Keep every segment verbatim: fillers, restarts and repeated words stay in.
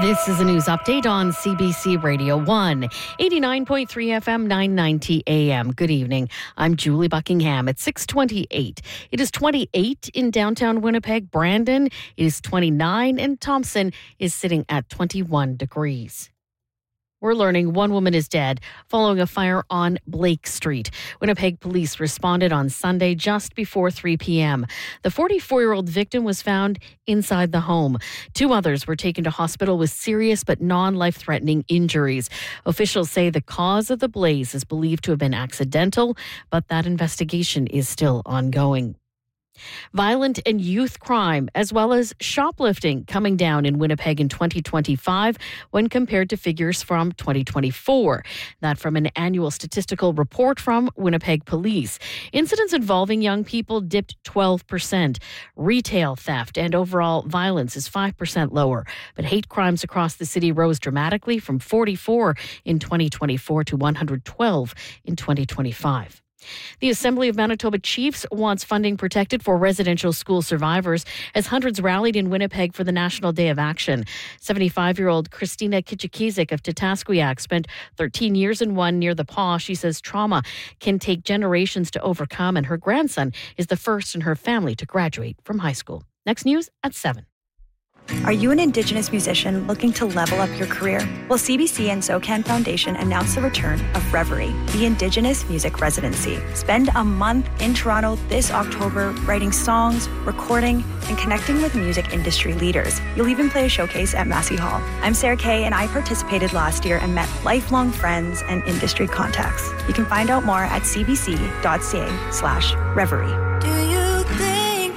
This is a news update on C B C Radio one, eighty-nine point three F M, nine ninety A M. Good evening. I'm Julie Buckingham at six twenty-eight. It is twenty-eight in downtown Winnipeg. Brandon is twenty-nine, and Thompson is sitting at twenty-one degrees. We're learning one woman is dead following a fire on Blake Street. Winnipeg police responded on Sunday just before three p.m. The forty-four-year-old victim was found inside the home. Two others were taken to hospital with serious but non-life-threatening injuries. Officials say the cause of the blaze is believed to have been accidental, but that investigation is still ongoing. Violent and youth crime, as well as shoplifting, coming down in Winnipeg in twenty twenty-five when compared to figures from twenty twenty-four. That from an annual statistical report from Winnipeg Police. Incidents involving young people dipped twelve percent. Retail theft and overall violence is five percent lower. But hate crimes across the city rose dramatically from forty-four in twenty twenty-four to one hundred twelve in twenty twenty-five. The Assembly of Manitoba Chiefs wants funding protected for residential school survivors as hundreds rallied in Winnipeg for the National Day of Action. seventy-five-year-old Christina Kichikizek of Tatasquiac spent thirteen years in one near the Paw. She says trauma can take generations to overcome, and her grandson is the first in her family to graduate from high school. Next news at seven. Are you an Indigenous musician looking to level up your career? Well, C B C and SoCan Foundation announced the return of Reverie, the Indigenous Music Residency. Spend a month in Toronto this October writing songs, recording, and connecting with music industry leaders. You'll even play a showcase at Massey Hall. I'm Sarah Kay, and I participated last year and met lifelong friends and industry contacts. You can find out more at cbc.ca slash Reverie. Do you think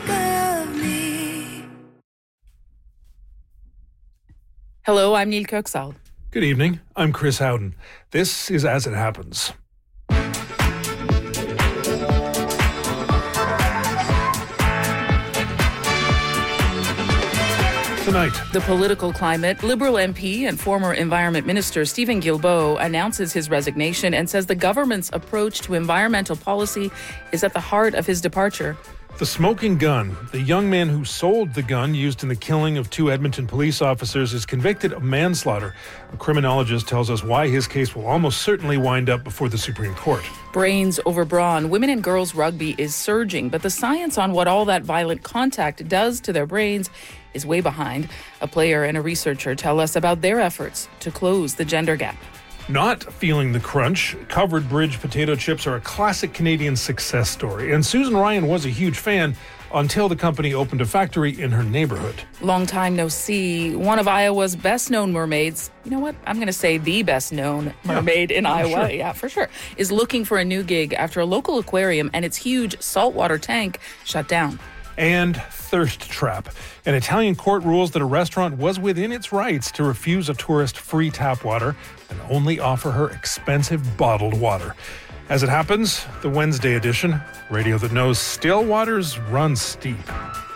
Hello, I'm Neil Kirksall. Good evening. I'm Chris Howden. This is As It Happens. Tonight, the political climate. Liberal M P and former Environment Minister Stephen Guilbeault announces his resignation and says the government's approach to environmental policy is at the heart of his departure. The smoking gun. The young man who sold the gun used in the killing of two Edmonton police officers is convicted of manslaughter. A criminologist tells us why his case will almost certainly wind up before the Supreme Court. Brains over brawn. Women and girls rugby is surging, but the science on what all that violent contact does to their brains is way behind. A player and a researcher tell us about their efforts to close the gender gap. Not feeling the crunch, Covered Bridge potato chips are a classic Canadian success story, and Susan Ryan was a huge fan until the company opened a factory in her neighborhood. Long time no see. One of Iowa's best-known mermaids, you know what, I'm going to say the best-known mermaid yeah, in Iowa, sure. yeah, for sure, is looking for a new gig after a local aquarium and its huge saltwater tank shut down. And thirst trap. An Italian court rules that a restaurant was within its rights to refuse a tourist free tap water and only offer her expensive bottled water. As it happens, the Wednesday edition, radio that knows still waters run steep.